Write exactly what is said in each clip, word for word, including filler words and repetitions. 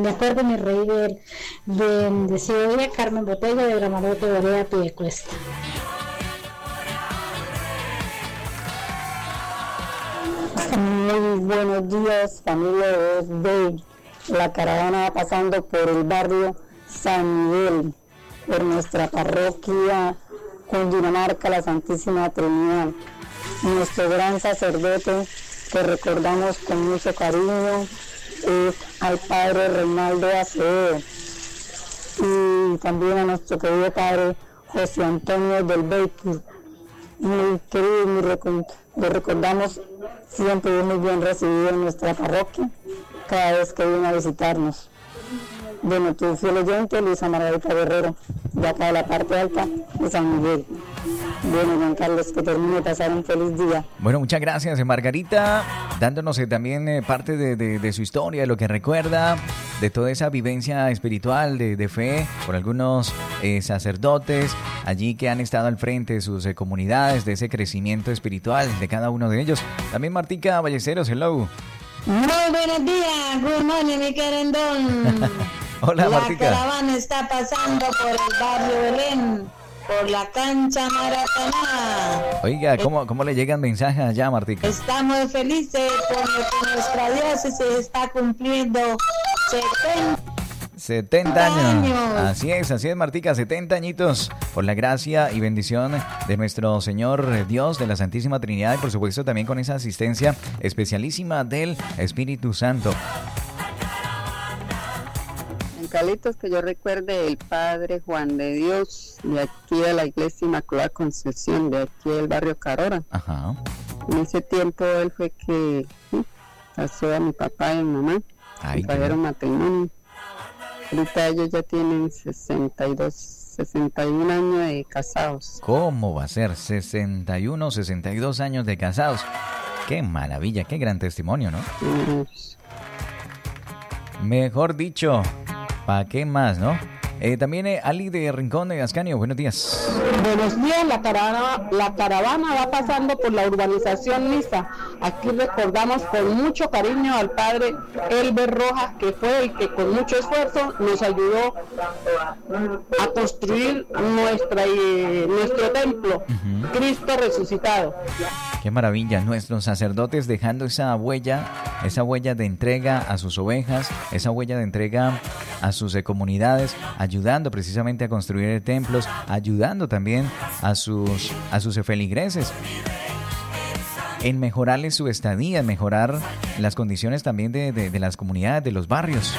me acuerdo me reí de él. Bendecido día, Carmen Botella de Gramarote, Vereda Piedecuesta. Muy buenos días, familia de Bay. La caravana va pasando por el barrio San Miguel, por nuestra parroquia Cundinamarca, la Santísima Trinidad. Nuestro gran sacerdote que recordamos con mucho cariño es al padre Reinaldo Acevedo y también a nuestro querido padre José Antonio del Baker. Muy querido, muy recon- lo recordamos siempre muy bien recibido en nuestra parroquia cada vez que viene a visitarnos. Bueno, tu fiel oyente, Luisa Margarita Guerrero, de acá de la parte alta de San Miguel. Bueno, Juan Carlos, que termine de pasar un feliz día. Bueno, muchas gracias, Margarita, dándonos eh, también eh, parte de, de, de su historia, de lo que recuerda, de toda esa vivencia espiritual, de, de fe, por algunos eh, sacerdotes allí que han estado al frente de sus eh, comunidades, de ese crecimiento espiritual de cada uno de ellos. También Martica Ballesteros, hello. Muy buenos días, good morning, mi querendón. Hola, La Martica. caravana está pasando por el barrio Belén, por la cancha Maracaná. Oiga, ¿cómo, cómo le llegan mensajes allá, Martica? Estamos felices porque nuestra diócesis está cumpliendo setenta setenta años. años. Así es, así es, Martica, setenta añitos por la gracia y bendición de nuestro Señor Dios, de la Santísima Trinidad y por supuesto también con esa asistencia especialísima del Espíritu Santo. En Calitos, que yo recuerde, el padre Juan de Dios, de aquí de la Iglesia Inmaculada Concepción, de aquí del barrio Carora. Ajá. En ese tiempo él fue que ¿sí? casó a mi papá y a mi mamá, Ay, y pagaron matrimonio. Ahorita ellos ya tienen sesenta y dos, sesenta y un años de casados. ¿Cómo va a ser? sesenta y uno, sesenta y dos años de casados. Qué maravilla, qué gran testimonio, ¿no? Mm, Mejor dicho, ¿para qué más, no? Eh, también eh, Ali de Rincón de Ascanio, buenos días. Buenos días, la caravana, la caravana va pasando por la urbanización Niza. Aquí recordamos con mucho cariño al padre Elber Rojas, que fue el que con mucho esfuerzo nos ayudó a construir nuestra, eh, nuestro templo, uh-huh. Cristo resucitado. Qué maravilla, nuestros sacerdotes dejando esa huella, esa huella de entrega a sus ovejas, esa huella de entrega a sus eh, comunidades, ayudando precisamente a construir templos, ayudando también a sus, a sus feligreses en mejorarles su estadía, en mejorar las condiciones también de, de, de las comunidades, de los barrios.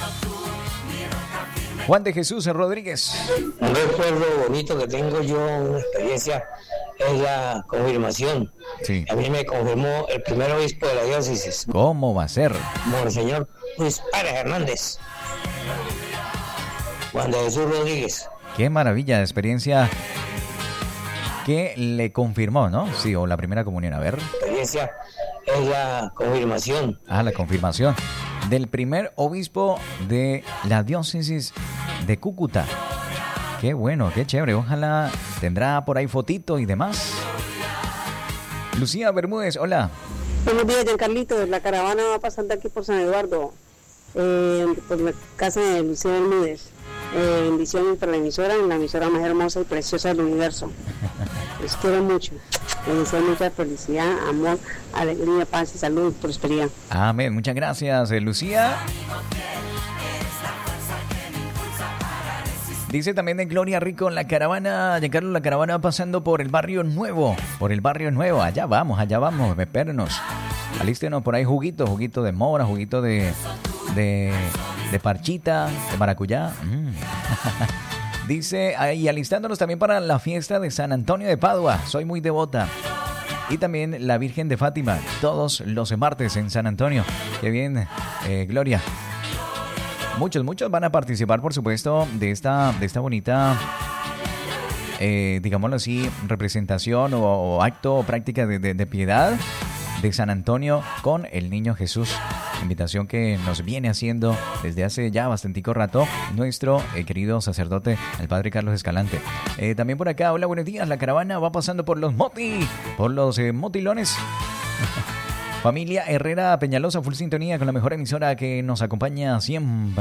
Juan de Jesús Rodríguez. Un recuerdo bonito que tengo yo, una experiencia, es la confirmación. Sí. A mí me confirmó el primer obispo de la diócesis. ¿Cómo va a ser? Monseñor Luis Párez Hernández. Juan de Jesús Rodríguez. Qué maravilla de experiencia que le confirmó, ¿no? Sí, o la primera comunión, a ver. La experiencia es la confirmación. Ah, la confirmación del primer obispo de la diócesis de Cúcuta. Qué bueno, qué chévere. Ojalá tendrá por ahí fotito y demás. Lucía Bermúdez, hola. Buenos días, Giancarlito. La caravana va pasando aquí por San Eduardo, eh, por la casa de Lucía Bermúdez. Eh, bendiciones para la emisora, la emisora más hermosa y preciosa del universo. Les quiero mucho. Les deseo mucha felicidad, amor, alegría, paz y salud y prosperidad. Amén. Muchas gracias, eh, Lucía. Dice también de Gloria Rico, la caravana, Giancarlo, la caravana va pasando por el barrio nuevo, por el barrio nuevo, allá vamos, allá vamos, espérenos. Alístenos por ahí juguito, juguito de mora, juguito de, de, de parchita, de maracuyá. Mm. Dice, y alistándonos también para la fiesta de San Antonio de Padua, soy muy devota. Y también la Virgen de Fátima, todos los martes en San Antonio. Qué bien, eh, Gloria. Muchos, muchos van a participar, por supuesto, de esta, de esta bonita, eh, digámoslo así, representación o, o acto o práctica de, de, de piedad de San Antonio con el Niño Jesús. Invitación que nos viene haciendo desde hace ya bastantico rato nuestro eh, querido sacerdote, el Padre Carlos Escalante. Eh, también por acá, hola, buenos días. La caravana va pasando por los moti, por los eh, motilones. Familia Herrera Peñalosa, full sintonía con la mejor emisora que nos acompaña siempre.